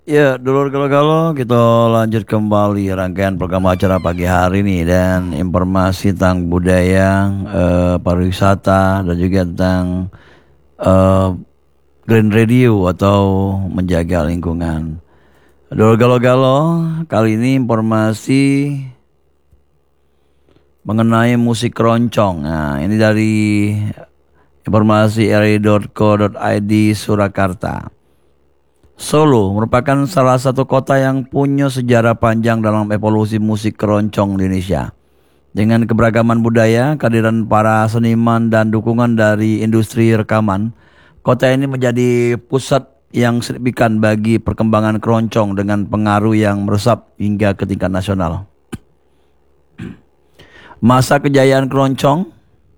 Ya, dulur galau-galau kita lanjut kembali rangkaian program acara pagi hari ini dan informasi tentang budaya, pariwisata dan juga tentang eh, Green Radio atau menjaga lingkungan. Dulur galau-galau, kali ini informasi mengenai musik keroncong. Nah, ini dari informasi ri.co.id Surakarta. Solo merupakan salah satu kota yang punya sejarah panjang dalam evolusi musik keroncong di Indonesia. Dengan keberagaman budaya, kehadiran para seniman dan dukungan dari industri rekaman, kota ini menjadi pusat yang signifikan bagi perkembangan keroncong dengan pengaruh yang meresap hingga ke tingkat nasional. Masa kejayaan keroncong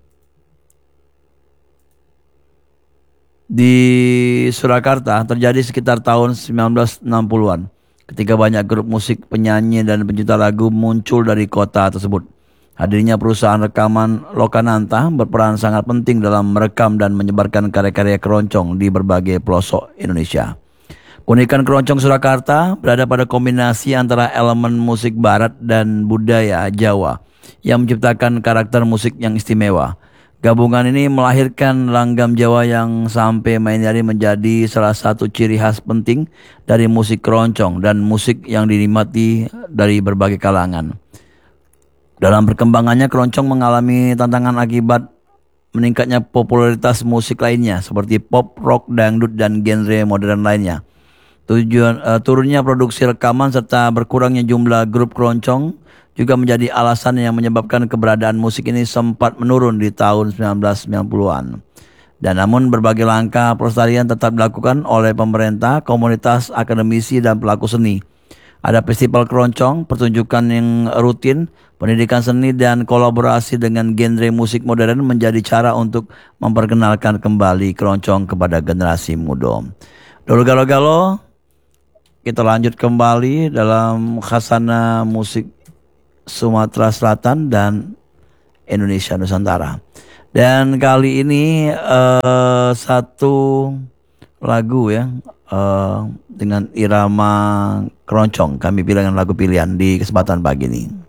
di Surakarta terjadi sekitar tahun 1960-an ketika banyak grup musik, penyanyi dan pencipta lagu muncul dari kota tersebut. Hadirnya perusahaan rekaman Lokananta berperan sangat penting dalam merekam dan menyebarkan karya-karya keroncong di berbagai pelosok Indonesia. Keunikan keroncong Surakarta berada pada kombinasi antara elemen musik barat dan budaya Jawa yang menciptakan karakter musik yang istimewa. Gabungan ini melahirkan langgam Jawa yang sampai main hari menjadi salah satu ciri khas penting dari musik keroncong dan musik yang dinikmati dari berbagai kalangan. Dalam perkembangannya, keroncong mengalami tantangan akibat meningkatnya popularitas musik lainnya seperti pop, rock, dangdut, dan genre modern lainnya. Turunnya produksi rekaman serta berkurangnya jumlah grup keroncong juga menjadi alasan yang menyebabkan keberadaan musik ini sempat menurun di tahun 1990-an. Dan namun berbagai langkah pelestarian tetap dilakukan oleh pemerintah, komunitas, akademisi, dan pelaku seni. Ada festival keroncong, pertunjukan yang rutin, pendidikan seni, dan kolaborasi dengan genre musik modern menjadi cara untuk memperkenalkan kembali keroncong kepada generasi muda. Dulu galo-galo, kita lanjut kembali dalam khasana musik Sumatera Selatan dan Indonesia Nusantara. Dan kali ini satu lagu ya dengan irama keroncong. Kami pilih dengan lagu pilihan di kesempatan pagi ini.